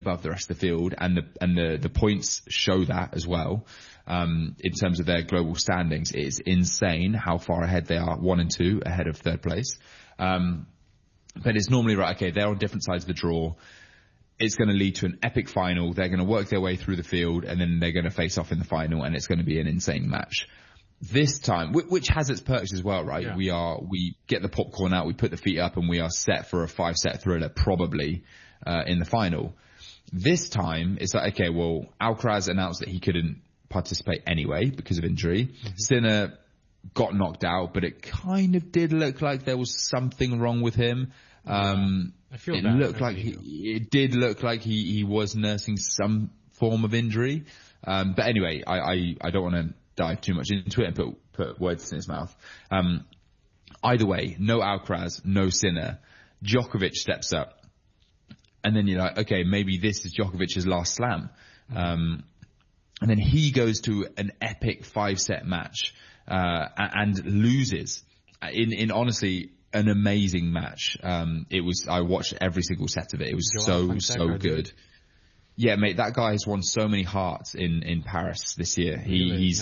above the rest of the field, and the points show that as well. In terms of their global standings, it's insane how far ahead they are, 1 and 2 ahead of third place. But it's normally right. Okay, they're on different sides of the draw. It's going to lead to an epic final. They're going to work their way through the field, and then they're going to face off in the final, and it's going to be an insane match. This time, which has its perks as well, right? Yeah. We get the popcorn out, we put the feet up, and we are set for a 5-set thriller, probably in the final. This time, it's like, okay, well, Alcaraz announced that he couldn't participate anyway because of injury. Mm-hmm. Sinner got knocked out, but it kind of did look like there was something wrong with him. I feel it bad. Looked like it did look like he was nursing some form of injury. But anyway, I don't want to dive too much into it and put words in his mouth. Either way, no Alcaraz, no Sinner. Djokovic steps up. And then you're like, okay, maybe this is Djokovic's last slam. And then he goes to an epic 5-set match, and loses in honestly an amazing match. I watched every single set of it. It was so good. Yeah, mate, that guy has won so many hearts in Paris this year. He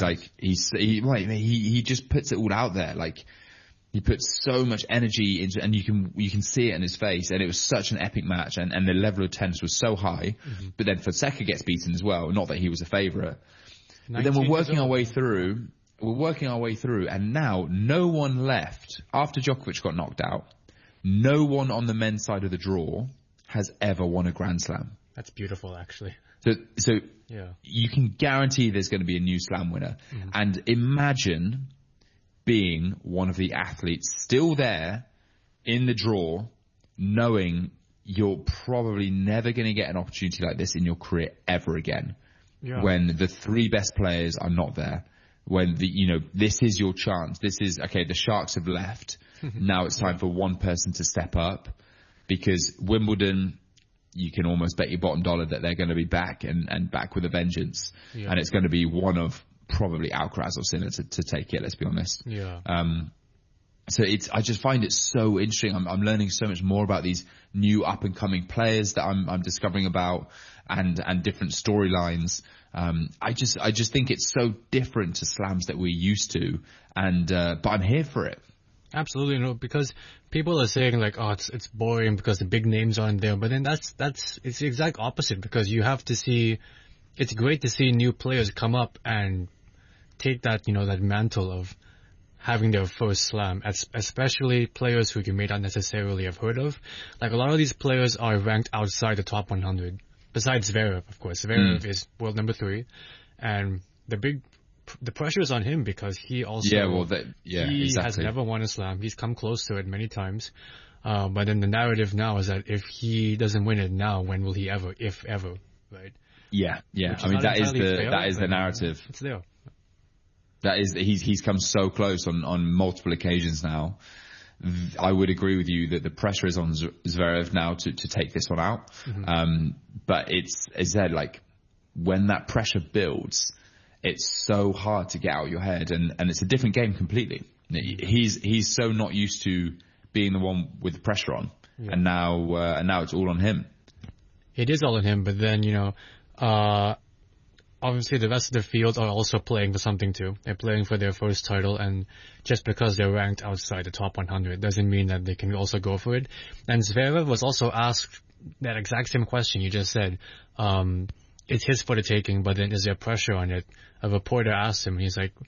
just puts it all out there. Like, he puts so much energy into, and you can see it in his face. And it was such an epic match, and the level of tennis was so high. Mm-hmm. But then Fonseca gets beaten as well. Not that he was a favourite. But then we're working our way through, and now no one left after Djokovic got knocked out. No one on the men's side of the draw has ever won a Grand Slam. That's beautiful, actually. So yeah, you can guarantee there's going to be a new Slam winner. Mm-hmm. And imagine being one of the athletes still there in the draw, knowing you're probably never going to get an opportunity like this in your career ever again. Yeah. When the 3 best players are not there, when this is your chance. This is, okay, the Sharks have left. Now it's time for one person to step up, because Wimbledon, you can almost bet your bottom dollar that they're going to be back and back with a vengeance. Yeah. And it's going to be one of probably Alcaraz or Sinner to take it, let's be honest. Yeah. So I just find it so interesting. I'm learning so much more about these new up and coming players that I'm discovering about, and different storylines. I just think it's so different to slams that we're used to, but I'm here for it. Absolutely, because people are saying like, oh, it's boring because the big names aren't there. But then it's the exact opposite, because you have to see. It's great to see new players come up and take that that mantle of having their first slam, especially players who you may not necessarily have heard of. Like, a lot of these players are ranked outside the top 100. Besides Zverev, of course. Zverev is world number 3, and the pressure is on him because he also has never won a slam. He's come close to it many times, but then the narrative now is that if he doesn't win it now, when will he ever, if ever, right? Yeah. I mean, that is the narrative. It's there. That is, he's come so close on multiple occasions now. I would agree with you that the pressure is on Zverev now to take this one out. Mm-hmm. But it's, as I said, like, when that pressure builds, it's so hard to get out of your head, and it's a different game completely. He's so not used to being the one with the pressure on, and now it's all on him. It is all on him, but then obviously the rest of the field are also playing for something too. They're playing for their first title, and just because they're ranked outside the top 100 doesn't mean that they can also go for it. And Zverev was also asked that exact same question you just said. It's his for the taking, but then is there pressure on it? A reporter asked him, he's like,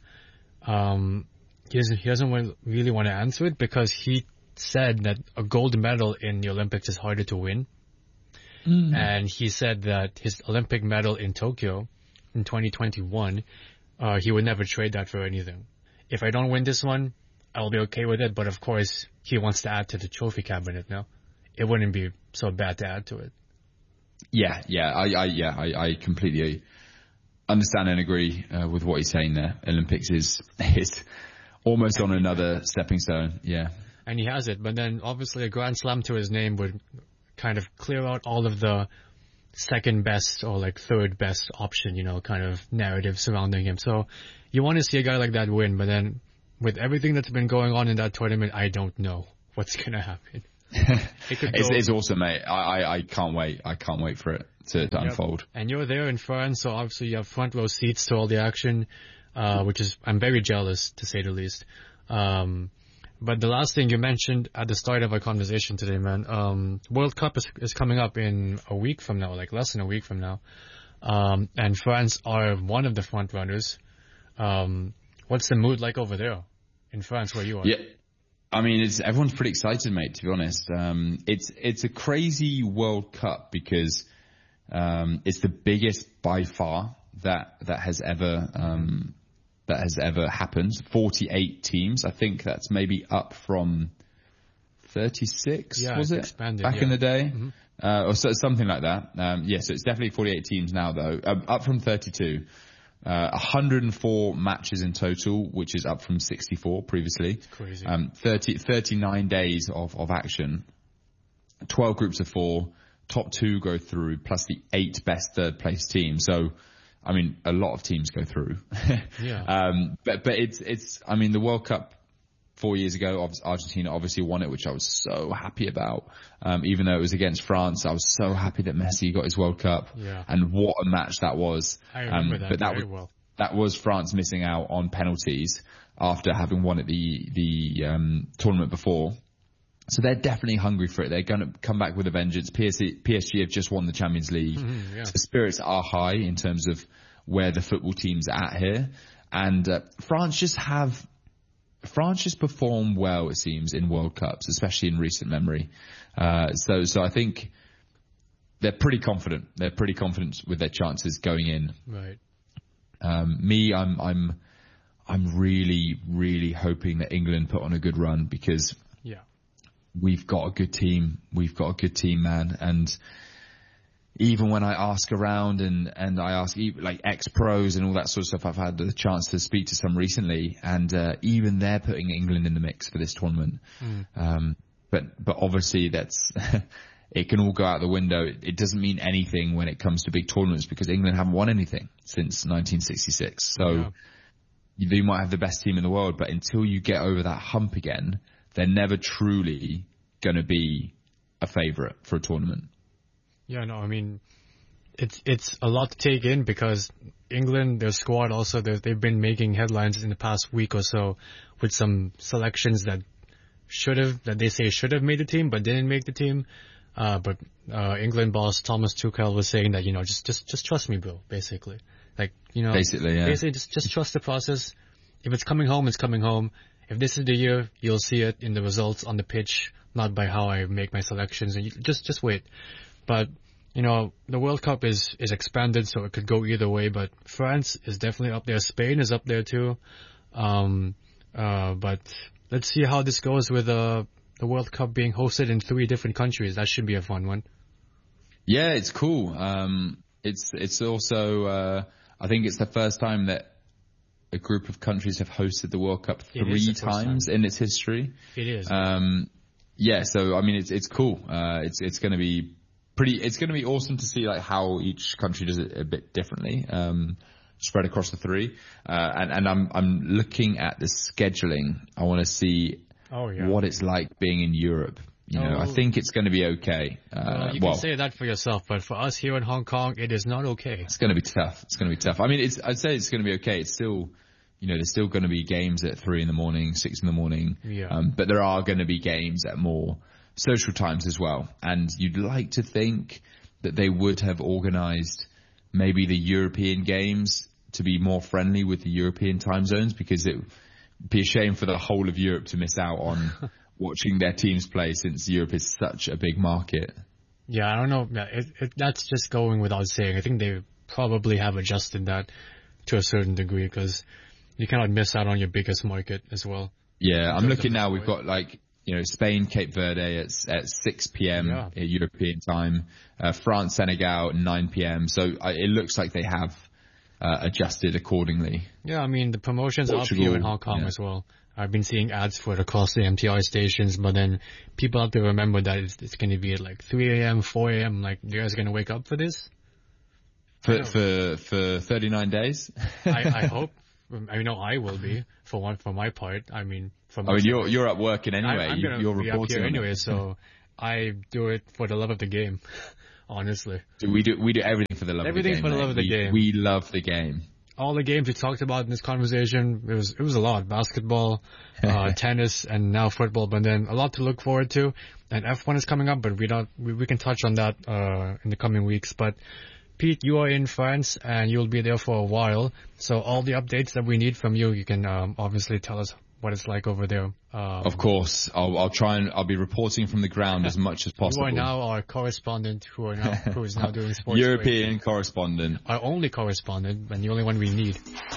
he doesn't really want to answer it, because he said that a gold medal in the Olympics is harder to win. Mm. And he said that his Olympic medal in Tokyo in 2021, he would never trade that for anything. If I don't win this one, I'll be okay with it, but of course he wants to add to the trophy cabinet now. It wouldn't be so bad to add to it. I completely understand and agree with what he's saying there. Olympics is almost on another stepping stone. Yeah. And he has it, but then obviously a Grand Slam to his name would kind of clear out all of the second best or like third best option, kind of narrative surrounding him. So you want to see a guy like that win, but then with everything that's been going on in that tournament, I don't know what's going to happen. It's awesome, mate. I can't wait. I can't wait for it. to unfold. And you're there in France, so obviously you have front row seats to all the action, which is, I'm very jealous, to say the least. But the last thing you mentioned at the start of our conversation today, man, World Cup is coming up in a week from now, like less than a week from now. And France are one of the front runners. What's the mood like over there in France where you are? Yeah. I mean, everyone's pretty excited, mate, to be honest. It's a crazy World Cup because, it's the biggest by far that has ever happened. 48 teams. I think that's maybe up from 36, was it? Expanded, back in the day? Mm-hmm. Or something like that. So it's definitely 48 teams now though, up from 32. 104 matches in total, which is up from 64 previously. Crazy. 39 days of action. 12 groups of 4. Top 2 go through, plus the 8 best third place teams. So, I mean, a lot of teams go through. Yeah. But it's, I mean, the World Cup 4 years ago, Argentina obviously won it, which I was so happy about. Even though it was against France, I was so happy that Messi got his World Cup. Yeah. And what a match that was. I remember that very well. That was France missing out on penalties after having won at the tournament before. So they're definitely hungry for it. They're going to come back with a vengeance. PSG have just won the Champions League. Yeah. So the spirits are high in terms of where the football team's at here. And France just perform well, it seems, in World Cups, especially in recent memory. So I think they're pretty confident. They're pretty confident with their chances going in. Right. I'm really, really hoping that England put on a good run because we've got a good team. We've got a good team, man. And even when I ask around and I ask like ex-pros and all that sort of stuff, I've had the chance to speak to some recently, and even they're putting England in the mix for this tournament. But obviously that's it can all go out the window. It doesn't mean anything when it comes to big tournaments because England haven't won anything since 1966. So you might have the best team in the world, but until you get over that hump again, they're never truly going to be a favourite for a tournament. Yeah, no, I mean, it's a lot to take in because England, their squad also, they've been making headlines in the past week or so with some selections that they say should have made the team but didn't make the team. But England boss Thomas Tuchel was saying that, just trust me, bro, basically. Like, basically just trust the process. If it's coming home, it's coming home. If this is the year, you'll see it in the results on the pitch, not by how I make my selections. And just wait. But, the World Cup is expanded, so it could go either way. But France is definitely up there. Spain is up there too. But let's see how this goes with the World Cup being hosted in 3 different countries. That should be a fun one. Yeah, it's cool. It's also, I think it's the first time that a group of countries have hosted the World Cup 3 times in its history. It is. So I mean, it's cool. It's going to be it's going to be awesome to see like how each country does it a bit differently, spread across the 3. And I'm looking at the scheduling. I want to see what it's like being in Europe. I think it's going to be okay. You can say that for yourself, but for us here in Hong Kong, it is not okay. It's going to be tough. I mean, I'd say it's going to be okay. It's still, there's still going to be games at 3 a.m, 6 a.m. Yeah. But there are going to be games at more social times as well. And you'd like to think that they would have organized maybe the European games to be more friendly with the European time zones, because it would be a shame for the whole of Europe to miss out on watching their teams play, since Europe is such a big market. Yeah, I don't know. That's just going without saying. I think they probably have adjusted that to a certain degree, because you cannot miss out on your biggest market as well. Yeah, I'm looking now. We've got Spain, Cape Verde at 6 p.m. European time. France, Senegal at 9 p.m. So it looks like they have adjusted accordingly. Yeah, I mean, the promotions are up here in Hong Kong as well. I've been seeing ads for it across the MTR stations, but then people have to remember that it's going to be at like 3 a.m., 4 a.m. Like, you guys going to wake up for this? For 39 days? I hope. I know I will be, for my part. I mean, you're up working anyway. I'm going to be up here reporting anyway, so I do it for the love of the game. honestly. We do everything for the love Everything of the game. for the love of the game. We love the game. All the games we talked about in this conversation, it was a lot. Basketball, tennis, and now football, but then a lot to look forward to. And F1 is coming up, but we can touch on that in the coming weeks. But Pete, you are in France and you'll be there for a while. So all the updates that we need from you, you can obviously tell us what it's like over there. Of course, I'll be reporting from the ground as much as possible. You are now our correspondent who is now doing sports. European correspondent. Our only correspondent and the only one we need.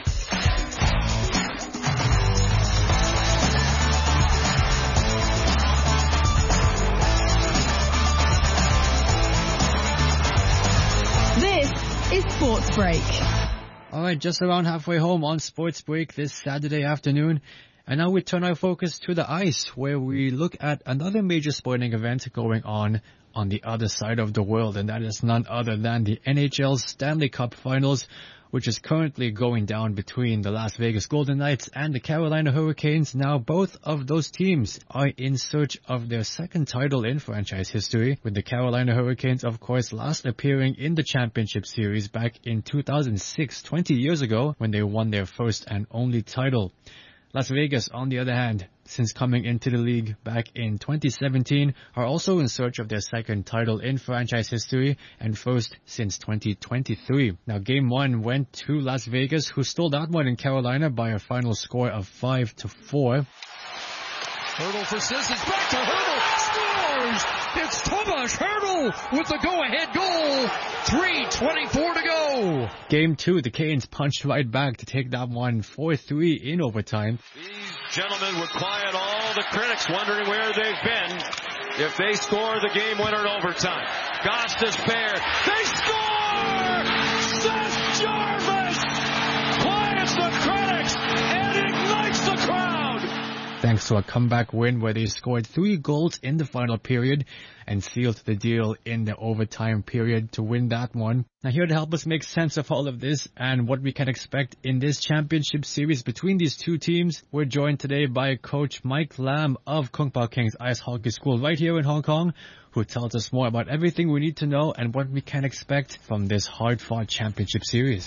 This is Sports Break. All right, just around halfway home on Sports Break this Saturday afternoon. And now we turn our focus to the ice, where we look at another major sporting event going on the other side of the world, and that is none other than the NHL Stanley Cup Finals, which is currently going down between the Las Vegas Golden Knights and the Carolina Hurricanes. Now, both of those teams are in search of their second title in franchise history, with the Carolina Hurricanes, of course, last appearing in the championship series back in 2006, 20 years ago, when they won their first and only title. Las Vegas, on the other hand, since coming into the league back in 2017, are also in search of their second title in franchise history and first since 2023. Now, Game 1 went to Las Vegas, who stole that one in Carolina by a final score of 5-4. Hurdle for Sissons, back to Hurdle, scores! It's Tomas Hurdle with the go-ahead goal. 3:24 to go. Game 2, the Canes punched right back to take that one 4-3 in overtime. These gentlemen would quiet all the critics wondering where they've been if they score the game winner in overtime. Goss to spare. They score! Seth Jarvis quiets the critics and ignites the crowd. Thanks to a comeback win where they scored 3 goals in the final period and sealed the deal in the overtime period to win that one. Now, here to help us make sense of all of this and what we can expect in this championship series between these two teams, we're joined today by Coach Mike Lam of Kung Pao Kings Ice Hockey School right here in Hong Kong, who tells us more about everything we need to know and what we can expect from this hard-fought championship series.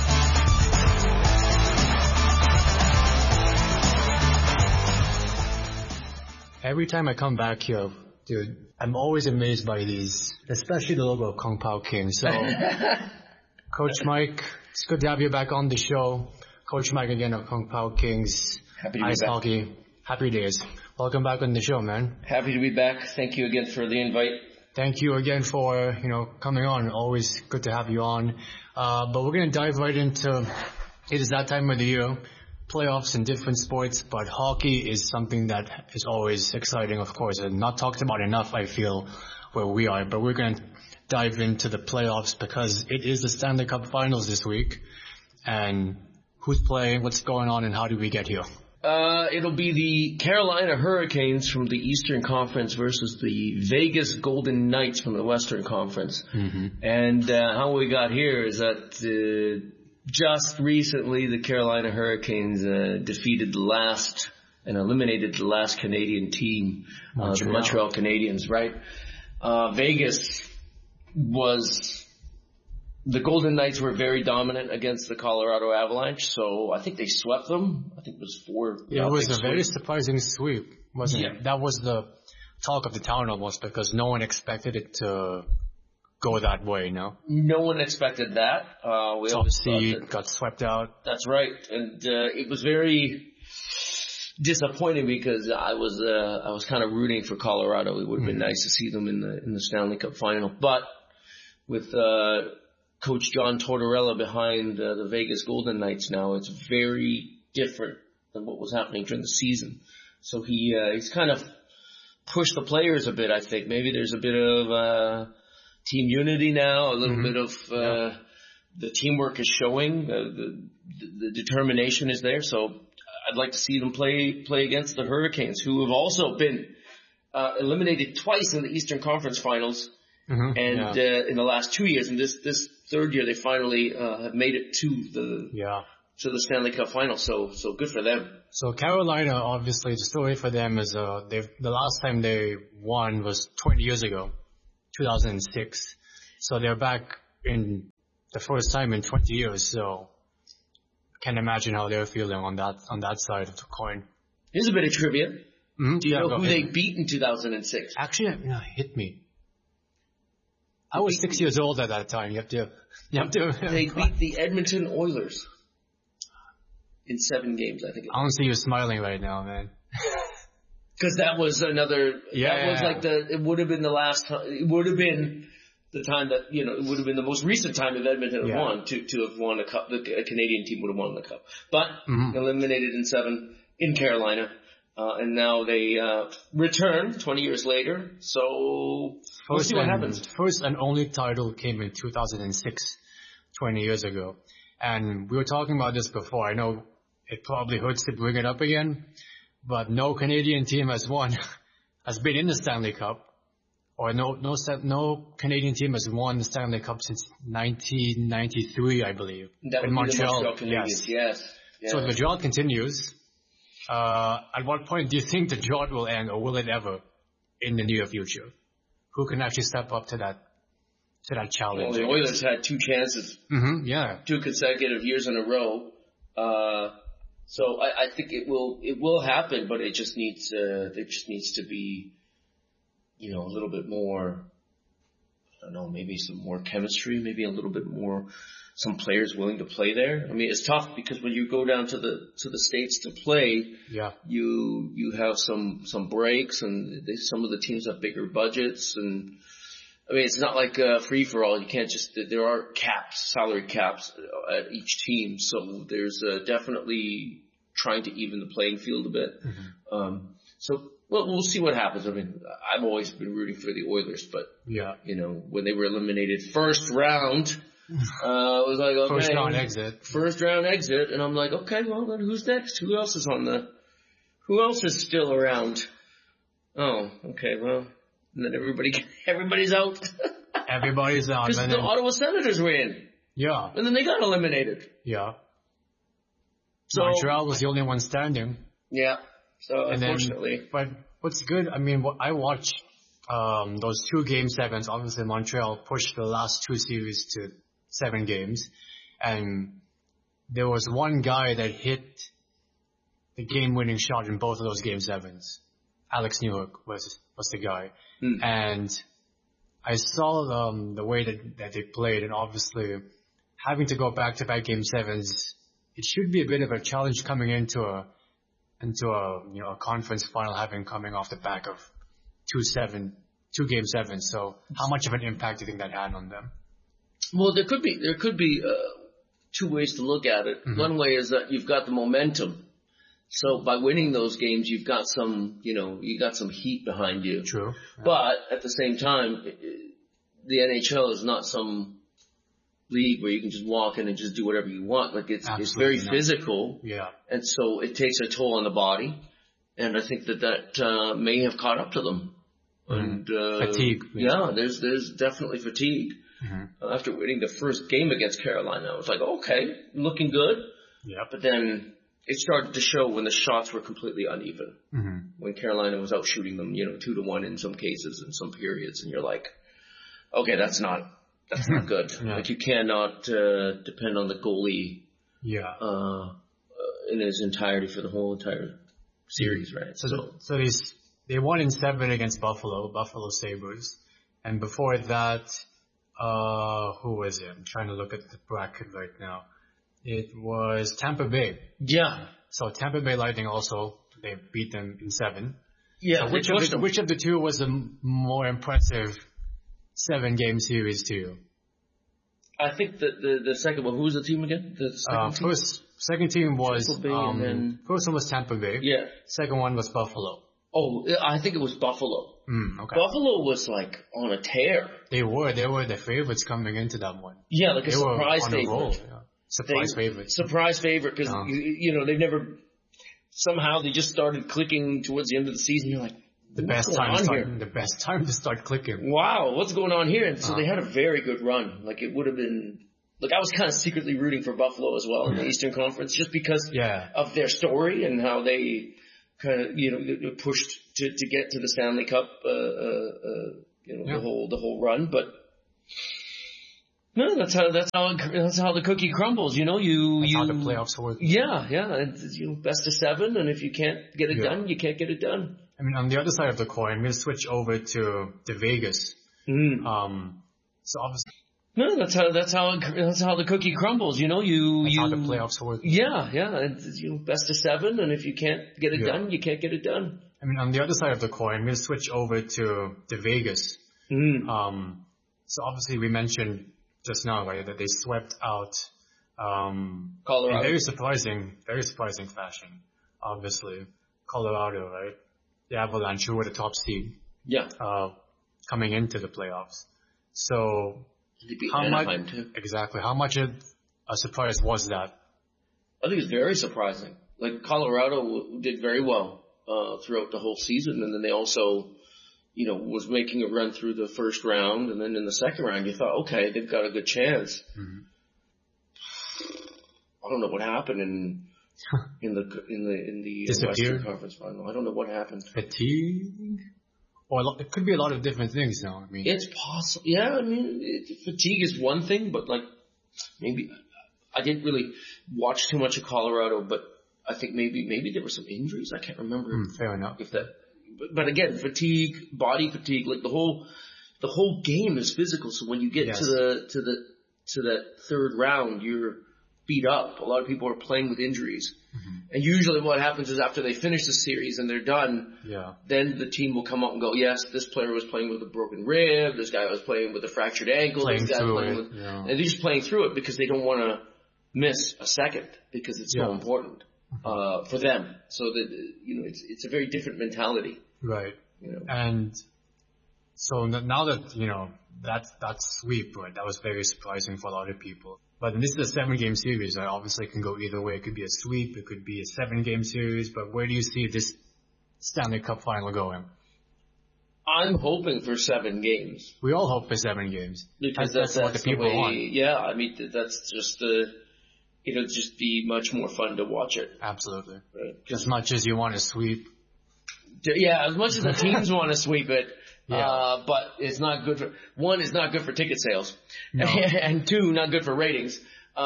Every time I come back here, dude, I'm always amazed by these, especially the logo of Kung Pao King. So, Coach Mike, it's good to have you back on the show. Coach Mike again of Kung Pao Kings Ice Hockey. Happy days. Welcome back on the show, man. Happy to be back. Thank you again for the invite. Thank you again for, coming on. Always good to have you on. But we're going to dive right into, it is that time of the year. Playoffs in different sports, but hockey is something that is always exciting, of course, and not talked about enough, I feel, where we are. But we're going to dive into the playoffs because it is the Stanley Cup Finals this week. And who's playing, what's going on, and how do we get here? It'll be the Carolina Hurricanes from the Eastern Conference versus the Vegas Golden Knights from the Western Conference. Mm-hmm. And how we got here is that just recently, the Carolina Hurricanes defeated the last and eliminated the last Canadian team, the Montreal Canadiens, right? Vegas the Golden Knights were very dominant against the Colorado Avalanche, so I think they swept them. I think it was 4. Yeah, it was a very surprising sweep, wasn't it? That was the talk of the town almost because no one expected it to go that way, no? No one expected that. We Top seed got swept out. That's right. And it was very disappointing because I was kind of rooting for Colorado. It would have been nice to see them in the Stanley Cup final. But with Coach John Tortorella behind the Vegas Golden Knights now, it's very different than what was happening during the season. So he's kind of pushed the players a bit, I think. Maybe there's a bit of team unity now, a little bit of the teamwork is showing, the determination is there. So I'd like to see them play against the Hurricanes, who have also been eliminated twice in the Eastern Conference Finals, and in the last 2 years. And this third year, they finally have made it to the Stanley Cup final. So good for them. So Carolina, obviously, the story for them is the last time they won was 20 years ago. 2006. So they're back in the first time in 20 years. So can't imagine how they're feeling on that side of the coin. Here's a bit of trivia. Mm-hmm. Do you know who they beat in 2006? Actually, hit me. I was 6 years old at that time. You have to. They beat the Edmonton Oilers in 7 games, I think. I don't see you smiling right now, man. Because that was another. It would have been the last time. It would have been the time that it would have been the most recent time if Edmonton had won to have won a cup. A Canadian team would have won the cup, but eliminated in 7 in Carolina. And now they return 20 years later. So we'll see what happens. First and only title came in 2006, 20 years ago. And we were talking about this before. I know it probably hurts to bring it up again, but no Canadian team has been in the Stanley Cup, or no Canadian team has won the Stanley Cup since 1993, I believe. That would be Montreal. The Montreal Canadiens, yes. So the drought continues. At what point do you think the drought will end, or will it ever, in the near future? Who can actually step up to that challenge? Well, the Oilers had 2 chances, 2 consecutive years in a row. So I think it will happen, but it just needs to be, a little bit more. I don't know, maybe some more chemistry, maybe a little bit more. Some players willing to play there. I mean, it's tough because when you go down to the States to play, you have some breaks, and some of the teams have bigger budgets, and I mean, it's not like free for all. You can't just. There are caps, salary caps at each team, so there's definitely trying to even the playing field a bit. Well, we'll see what happens. I mean, I've always been rooting for the Oilers, but when they were eliminated first round. It was like, okay. First round exit. And I'm like, okay, well then who's next? Who else is still around? Oh, okay, well, and then everybody's out. Everybody's out. Because the Ottawa Senators were in. Yeah. And then they got eliminated. Yeah. So Montreal was the only one standing. Yeah. So unfortunately. But what's good, I mean, I watched, those 2 Game 7s. Obviously Montreal pushed the last 2 series to 7 games, and there was one guy that hit the game-winning shot in both of those Game 7s. Alex Newhook was the guy, and I saw the way that they played, and obviously having to go back-to-back Game 7s, it should be a bit of a challenge coming into a conference final, coming off the back of 2 Game 7. So how much of an impact do you think that had on them? Well, there could be 2 ways to look at it. One way is that you've got the momentum. So by winning those games, you've got some heat behind you. True. Yeah. But at the same time, the NHL is not some league where you can just walk in and just do whatever you want. Like it's very physical. Yeah. And so it takes a toll on the body. And I think that may have caught up to them. And fatigue. Yeah, there's definitely fatigue. After winning the first game against Carolina, I was like, okay, looking good. Yeah. But then it started to show when the shots were completely uneven. When Carolina was out shooting them, 2-1 in some cases in some periods, and you're like, okay, that's not good. Yeah. Like you cannot depend on the goalie. In his entirety for the whole entire series, right? So they won in 7 against Buffalo Sabres, and before that. Who was it? I'm trying to look at the bracket right now. It was Tampa Bay. Yeah. So Tampa Bay Lightning also, they beat them in 7. Yeah. So which of the 2 was a more impressive 7-game series to you? I think that the second one. Who was the team again? The second team? Second team was first one was Tampa Bay. Yeah. Second one was Buffalo. Oh, I think it was Buffalo. Okay. Buffalo was like on a tear. They were the favorites coming into that one. Yeah, like a surprise favorite. Surprise favorite because they've never somehow they just started clicking towards the end of the season. You're like, the best time to start clicking. Wow, what's going on here? And so they had a very good run. Like it would have been. Like I was kind of secretly rooting for Buffalo as well in the Eastern Conference just because of their story and how they kind of pushed to get to the Stanley Cup the whole run, but No, that's how the cookie crumbles. You know, That's how the playoffs work. Yeah. It's, best of 7, and if you can't get it done, you can't get it done. I mean, on the other side of the coin, I'm going to switch over to Vegas. So obviously, no, that's how the cookie crumbles. You know, that's how the playoffs work. Yeah. It's, best of 7, and if you can't get it done, you can't get it done. I mean, on the other side of the coin, I'm going to switch over to Vegas. So obviously, we mentioned just now, right, that they swept out Colorado in very surprising fashion. Obviously, Colorado, right? The Avalanche, who were the top seed. Yeah. Coming into the playoffs. So how much of a surprise was that? I think it's very surprising. Like, Colorado did very well throughout the whole season, and then they also, was making a run through the first round, and then in the second round you thought, okay, they've got a good chance. I don't know what happened in the Western Conference Final. I don't know what happened. Fatigue? Or it could be a lot of different things now. I mean, it's possible. Yeah, I mean, fatigue is one thing, but maybe I didn't really watch too much of Colorado, but I think maybe there were some injuries. I can't remember. Fair enough. But again, fatigue, body fatigue, like the whole game is physical. So when you get to that third round, you're beat up. A lot of people are playing with injuries. And usually what happens is after they finish the series and they're done, then the team will come up and go, yes, this player was playing with a broken rib, this guy was playing with a fractured ankle, and they're just playing through it because they don't want to miss a second because it's so important for them. So that it's a very different mentality. Right. And so now that that sweep, right, that was very surprising for a lot of people. But this is a 7-game series. Right? Obviously, it can go either way. It could be a sweep. It could be a 7-game series. But where do you see this Stanley Cup final going? I'm hoping for 7 games. We all hope for 7 games. Because that's what the people want. Yeah, I mean, that's just it'll just be much more fun to watch it. Absolutely. Right? As much as you want to sweep. Yeah, as much as the teams want to sweep it. But it's not good for, 1, it's not good for ticket sales. No. And 2, not good for ratings.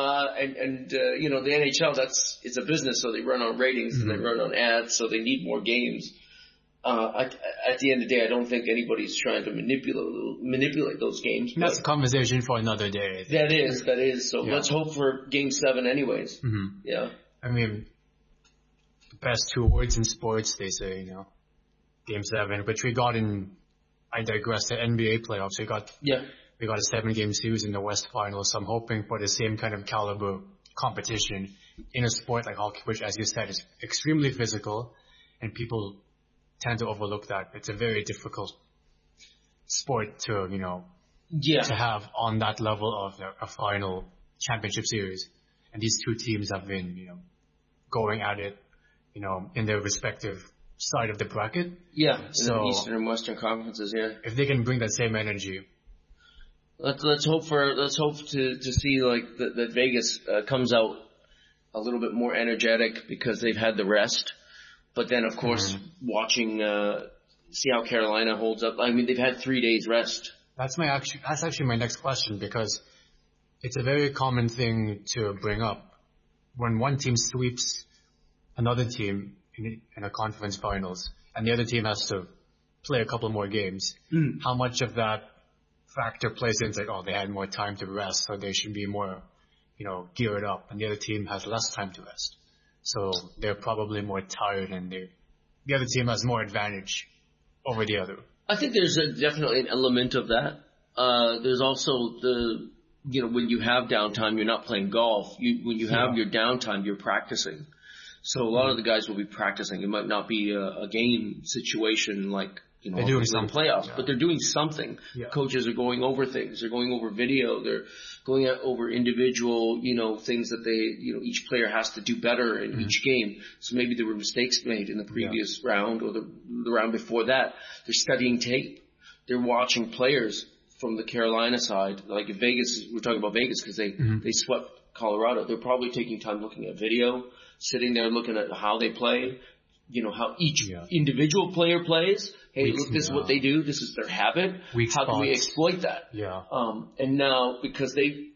The NHL, it's a business, so they run on ratings and they run on ads, so they need more games. At the end of the day, I don't think anybody's trying to manipulate those games. That's a conversation for another day. That is. So let's hope for Game 7 anyways. Yeah. I mean, the best 2 words in sports, they say, Game 7, which we got I digress. The NBA playoffs. We got a 7-game series in the West Finals. So I'm hoping for the same kind of caliber competition in a sport like hockey, which, as you said, is extremely physical, and people tend to overlook that. It's a very difficult sport to to have on that level of a final championship series. And these 2 teams have been going at it in their respective side of the bracket. Yeah, so in the Eastern and Western conferences, if they can bring that same energy. Let's hope to see that Vegas comes out a little bit more energetic because they've had the rest. But then of course watching see how Carolina holds up. I mean, they've had 3 days rest. That's actually my next question, because it's a very common thing to bring up. When one team sweeps another team in a conference finals, and the other team has to play a couple more games, how much of that factor plays into they had more time to rest, so they should be more, geared up, and the other team has less time to rest. So they're probably more tired, and the other team has more advantage over the other. I think there's definitely an element of that. There's also when you have downtime, you're not playing golf. When you have your downtime, you're practicing. So a lot of the guys will be practicing. It might not be a game situation like, they're doing some playoffs, but they're doing something. Yeah. Coaches are going over things. They're going over video. They're going over individual, things that each player has to do better in each game. So maybe there were mistakes made in the previous round or the round before that. They're studying tape. They're watching players from the Carolina side. Like in Vegas, we're talking about Vegas because they swept Colorado. They're probably taking time looking at video, sitting there looking at how they play, how each individual player plays, hey, look, this is what they do. This is their habit. How can we exploit that? Yeah. And now, because they